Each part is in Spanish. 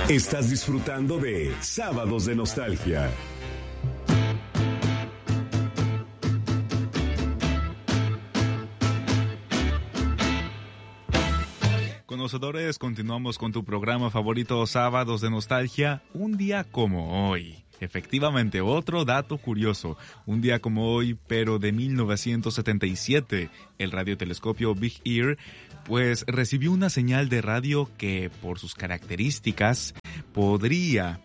Estás disfrutando de Sábados de Nostalgia. Conocedores, continuamos con tu programa favorito, Sábados de Nostalgia, un día como hoy. Efectivamente, otro dato curioso. Un día como hoy, pero de 1977, el radiotelescopio Big Ear, pues recibió una señal de radio que, por sus características, podría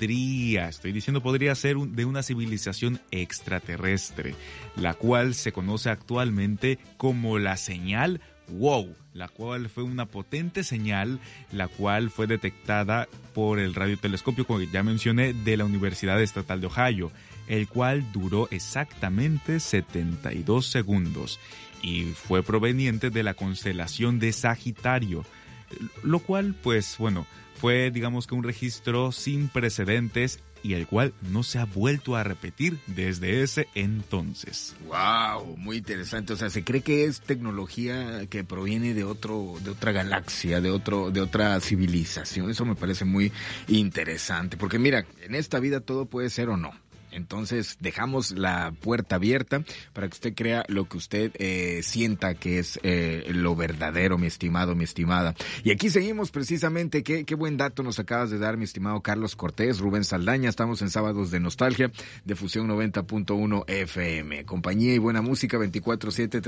ser de una civilización extraterrestre, la cual se conoce actualmente como la señal WOW, la cual fue una potente señal, la cual fue detectada por el radiotelescopio, como ya mencioné, de la Universidad Estatal de Ohio, el cual duró exactamente 72 segundos y fue proveniente de la constelación de Sagitario, lo cual, pues bueno, fue digamos que un registro sin precedentes y el cual no se ha vuelto a repetir desde ese entonces. Wow, muy interesante. O sea, se cree que es tecnología que proviene de otra galaxia, de otra civilización. Eso me parece muy interesante, porque mira, en esta vida todo puede ser o no. Entonces dejamos la puerta abierta para que usted crea lo que usted sienta que es lo verdadero, mi estimado, mi estimada. Y aquí seguimos precisamente. Qué buen dato nos acabas de dar, mi estimado Carlos Cortés, Rubén Saldaña. Estamos en Sábados de Nostalgia de Fusión 90.1 FM. Compañía y buena música 24/7,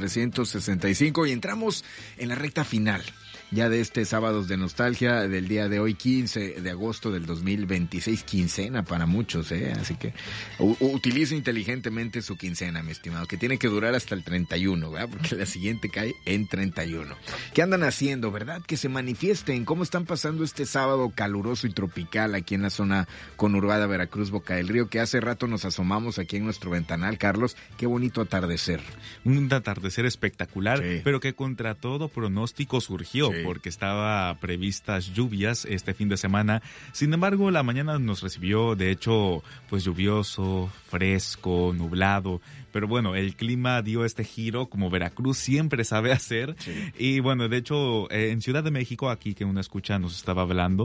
365. Y entramos en la recta final ya de este Sábados de Nostalgia del día de hoy, 15 de agosto del 2026, quincena para muchos, así que utilice inteligentemente su quincena, mi estimado, que tiene que durar hasta el 31, ¿verdad? Porque la siguiente cae en 31. ¿Qué andan haciendo, verdad? Que se manifiesten, cómo están pasando este sábado caluroso y tropical aquí en la zona conurbada Veracruz, Boca del Río, que hace rato nos asomamos aquí en nuestro ventanal, Carlos. Qué bonito atardecer. Un atardecer espectacular, sí, pero que contra todo pronóstico surgió, sí, porque estaba previstas lluvias este fin de semana. Sin embargo, la mañana nos recibió, de hecho, pues lluvioso, fresco, nublado. Pero bueno, el clima dio este giro como Veracruz siempre sabe hacer. Sí. Y bueno, de hecho, en Ciudad de México, aquí que una escucha nos estaba hablando,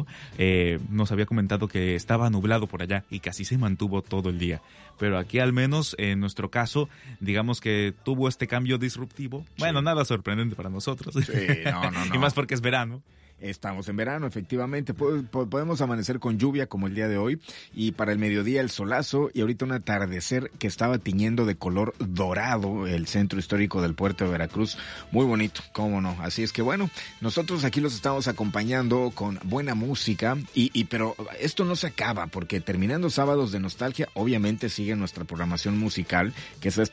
nos había comentado que estaba nublado por allá y que así se mantuvo todo el día. Pero aquí al menos, en nuestro caso, digamos que tuvo este cambio disruptivo. Sí. Bueno, nada sorprendente para nosotros. Sí, no. Y más porque es verano. Estamos en verano, efectivamente. Podemos amanecer con lluvia como el día de hoy, y para el mediodía el solazo, y ahorita un atardecer que estaba tiñendo de color dorado el centro histórico del puerto de Veracruz. Muy bonito, cómo no. Así es que bueno, nosotros aquí los estamos acompañando con buena música, pero esto no se acaba, porque terminando Sábados de Nostalgia, obviamente sigue nuestra programación musical, que es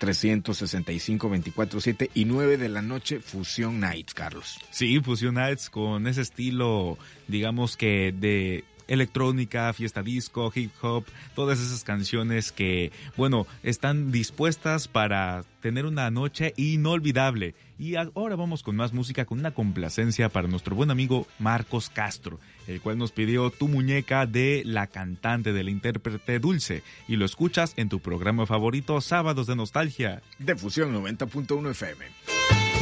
365, 24/7 y 9 de la noche, Fusion Nights, Carlos. Sí, Fusion Nights con ese estilo, digamos que de electrónica, fiesta disco, hip hop, todas esas canciones que, bueno, están dispuestas para tener una noche inolvidable. Y ahora vamos con más música, con una complacencia para nuestro buen amigo Marcos Castro, el cual nos pidió Tu Muñeca de la cantante, de la intérprete Dulce, y lo escuchas en tu programa favorito, Sábados de Nostalgia de Fusión 90.1 FM.